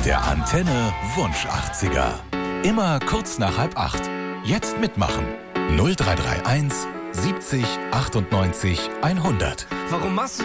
Der Antenne Wunsch 80er. Immer kurz nach 7:30. Jetzt mitmachen. 0331 70 98 100. Warum machst du